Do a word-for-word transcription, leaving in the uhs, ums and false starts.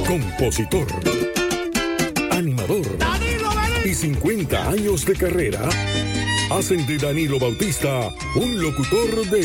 compositor, animador y cincuenta años de carrera hacen de Danilo Bautista un locutor de